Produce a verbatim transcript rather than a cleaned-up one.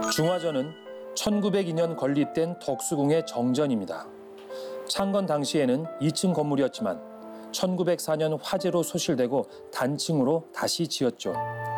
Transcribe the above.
중화전은 천구백이 년 건립된 덕수궁의 정전입니다. 창건 당시에는 이 층 건물이었지만 천구백사 년 화재로 소실되고 단층으로 다시 지었죠.